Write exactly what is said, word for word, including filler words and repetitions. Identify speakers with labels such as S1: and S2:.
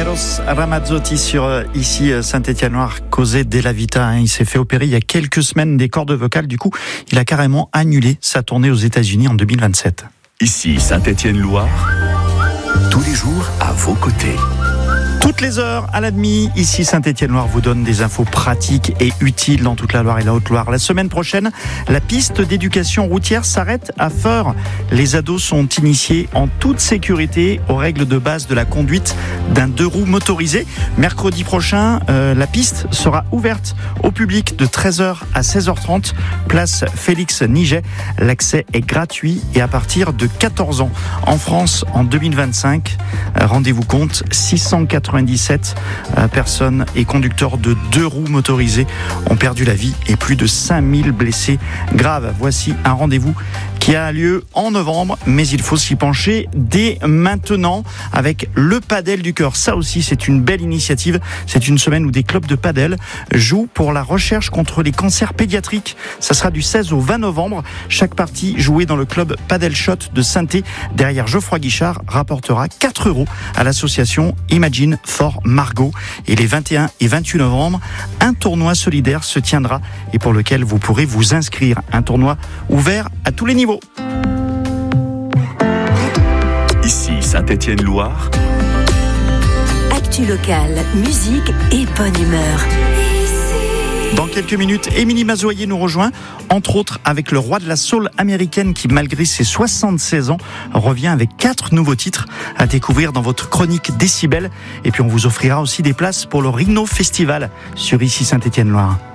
S1: Eros Ramazzotti sur euh, ici euh, Saint-Étienne-Loire, causé della vita. Hein. Il s'est fait opérer il y a quelques semaines des cordes vocales. Du coup, il a carrément annulé sa tournée aux États-Unis en deux mille vingt-sept.
S2: Ici Saint-Étienne-Loire, tous les jours à vos côtés.
S1: Toutes les heures à la demi, ici Saint-Étienne-Loire vous donne des infos pratiques et utiles dans toute la Loire et la Haute-Loire. La semaine prochaine, la piste d'éducation routière s'arrête à Feurs. Les ados sont initiés en toute sécurité aux règles de base de la conduite d'un deux roues motorisé. Mercredi prochain, euh, la piste sera ouverte au public de treize heures à seize heures trente, place Félix Niget. L'accès est gratuit et à partir de quatorze ans. En France, en deux mille vingt-cinq, euh, rendez-vous compte, six cent quatre-vingt-dix-sept personnes et conducteurs de deux roues motorisés ont perdu la vie et plus de cinq mille blessés graves. Voici un rendez-vous qui a lieu en novembre, mais il faut s'y pencher dès maintenant avec le padel du cœur. Ça aussi, c'est une belle initiative. C'est une semaine où des clubs de padel jouent pour la recherche contre les cancers pédiatriques. Ça sera du seize au vingt novembre. Chaque partie jouée dans le club Padel Shot de Saint-Étienne, derrière Geoffroy Guichard, rapportera quatre euros à l'association Imagine for Margot. Et les vingt et un et vingt-huit novembre, un tournoi solidaire se tiendra et pour lequel vous pourrez vous inscrire. Un tournoi ouvert à tous les niveaux.
S2: Ici Saint-Étienne-Loire.
S3: Actu locale, musique et bonne humeur.
S1: Dans quelques minutes, Émilie Mazoyer nous rejoint, entre autres avec le roi de la soul américaine qui, malgré ses soixante-seize ans, revient avec quatre nouveaux titres à découvrir dans votre chronique Décibel. Et puis on vous offrira aussi des places pour le Rhino Festival sur ici Saint-Étienne-Loire.